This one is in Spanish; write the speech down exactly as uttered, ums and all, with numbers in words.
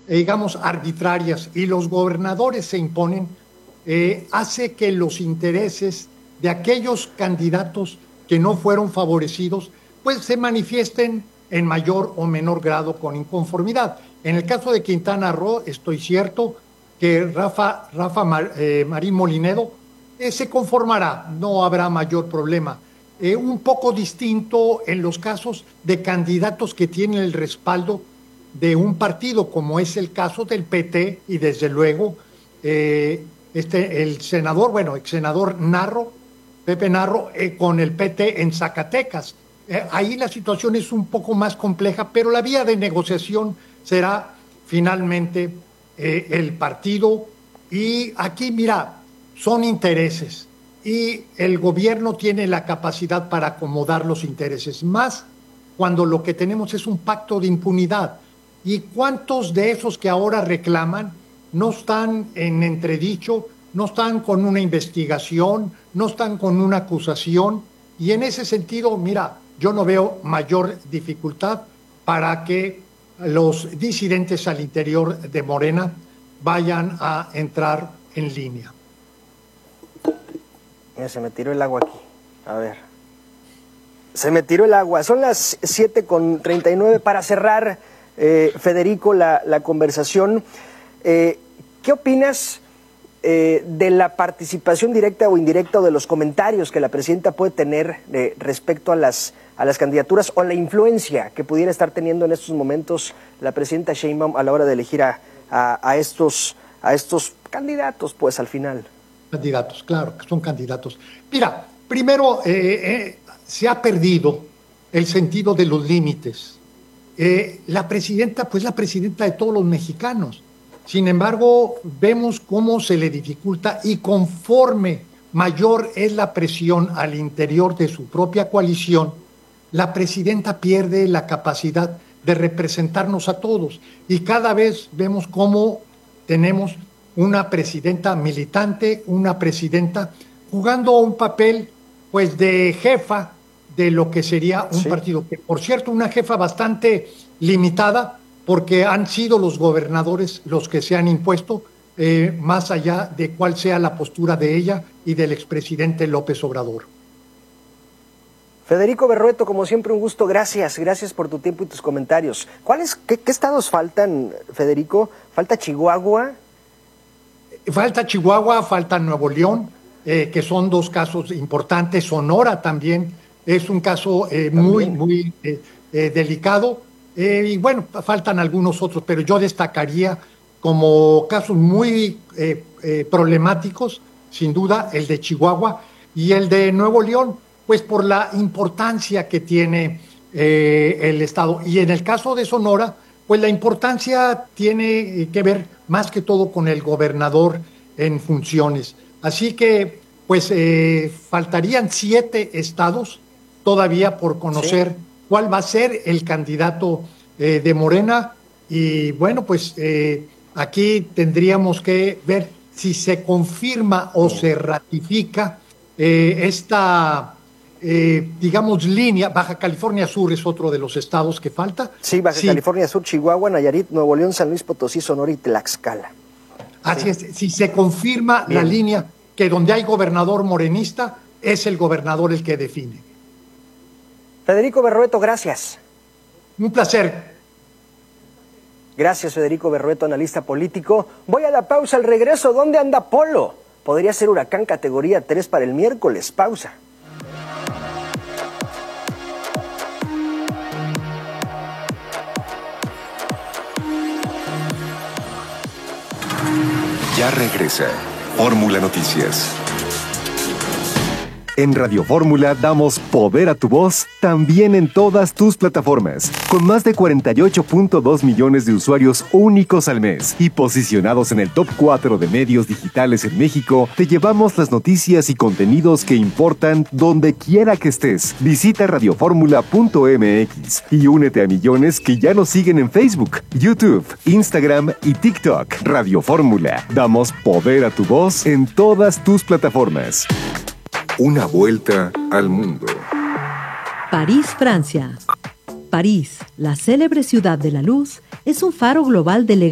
eh, digamos, arbitrarias y los gobernadores se imponen, eh, hace que los intereses de aquellos candidatos que no fueron favorecidos, pues se manifiesten en mayor o menor grado con inconformidad. En el caso de Quintana Roo, estoy cierto que Rafa, Rafa Mar, eh, Marín Molinedo eh, se conformará, no habrá mayor problema. Eh, un poco distinto en los casos de candidatos que tienen el respaldo de un partido, como es el caso del P T, y desde luego eh, este, el senador, bueno, ex senador Narro, Pepe Narro, eh, con el P T en Zacatecas. Eh, ahí la situación es un poco más compleja, pero la vía de negociación será finalmente eh, el partido. Y aquí, mira, son intereses y el gobierno tiene la capacidad para acomodar los intereses, más cuando lo que tenemos es un pacto de impunidad. ¿Y cuántos de esos que ahora reclaman no están en entredicho, no están con una investigación, no están con una acusación? Y en ese sentido, mira, yo no veo mayor dificultad para que los disidentes al interior de Morena vayan a entrar en línea. Mira, se me tiró el agua aquí. A ver. Se me tiró el agua. Son las siete con treinta y nueve. Para cerrar, eh, Federico, la, la conversación. Eh, ¿Qué opinas eh, de la participación directa o indirecta o de los comentarios que la presidenta puede tener eh, respecto a las, a las candidaturas o la influencia que pudiera estar teniendo en estos momentos la presidenta Sheinbaum a la hora de elegir a, a, a, estos, a estos candidatos, pues, al final? Candidatos, claro, que son candidatos. Mira, primero, eh, eh, se ha perdido el sentido de los límites. Eh, la presidenta, pues la presidenta de todos los mexicanos. Sin embargo, vemos cómo se le dificulta y conforme mayor es la presión al interior de su propia coalición, la presidenta pierde la capacidad de representarnos a todos. Y cada vez vemos cómo tenemos una presidenta militante, una presidenta jugando un papel pues de jefa de lo que sería un sí. partido, que por cierto una jefa bastante limitada porque han sido los gobernadores los que se han impuesto eh, más allá de cuál sea la postura de ella y del expresidente López Obrador. Federico Berrueto, como siempre un gusto, gracias, gracias por tu tiempo y tus comentarios. ¿Cuáles, qué, qué estados faltan, Federico? ¿Falta Chihuahua? Falta Chihuahua, falta Nuevo León, eh, que son dos casos importantes. Sonora también es un caso eh, muy, muy eh, eh, delicado. Eh, y bueno, faltan algunos otros, pero yo destacaría como casos muy eh, eh, problemáticos, sin duda, el de Chihuahua y el de Nuevo León, pues por la importancia que tiene eh, el Estado. Y en el caso de Sonora, pues la importancia tiene que ver más que todo con el gobernador en funciones. Así que, pues, eh, faltarían siete estados todavía por conocer sí. cuál va a ser el candidato eh, de Morena. Y bueno, pues eh, aquí tendríamos que ver si se confirma o sí. se ratifica eh, esta... Eh, digamos, línea. Baja California Sur es otro de los estados que falta. Sí, Baja sí. California Sur, Chihuahua, Nayarit, Nuevo León, San Luis Potosí, Sonora y Tlaxcala. Así sí. es, si se confirma Bien. la línea que donde hay gobernador morenista, es el gobernador el que define. Federico Berrueto, gracias. Un placer. Gracias, Federico Berrueto, analista político. Voy a la pausa, al regreso, ¿dónde anda Polo? Podría ser huracán categoría tres para el miércoles. Pausa. Ya regresa Fórmula Noticias. En Radio Fórmula damos poder a tu voz también en todas tus plataformas. Con más de cuarenta y ocho punto dos millones de usuarios únicos al mes y posicionados en el top cuatro de medios digitales en México, te llevamos las noticias y contenidos que importan donde quiera que estés. Visita radio fórmula punto m x y únete a millones que ya nos siguen en Facebook, YouTube, Instagram y TikTok. Radio Fórmula. Damos poder a tu voz en todas tus plataformas. Una vuelta al mundo. París, Francia. París, la célebre ciudad de la luz, es un faro global de